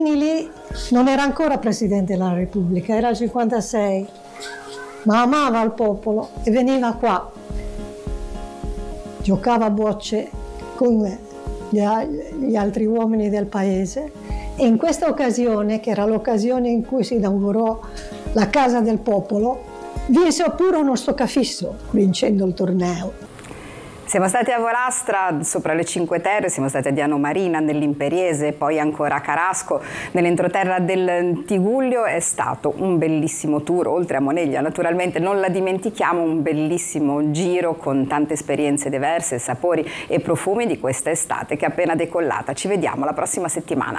Lì non era ancora Presidente della Repubblica, era il 56, ma amava il popolo e veniva qua. Giocava a bocce con gli altri uomini del paese e in questa occasione, che era l'occasione in cui si inaugurò la Casa del Popolo, vinse pure uno stoccafisso vincendo il torneo. Siamo stati a Volastra, sopra le Cinque Terre, siamo stati a Diano Marina, nell'Imperiese, poi ancora a Carasco, nell'entroterra del Tigullio. È stato un bellissimo tour, oltre a Moneglia, naturalmente non la dimentichiamo, un bellissimo giro con tante esperienze diverse, sapori e profumi di questa estate che è appena decollata. Ci vediamo la prossima settimana.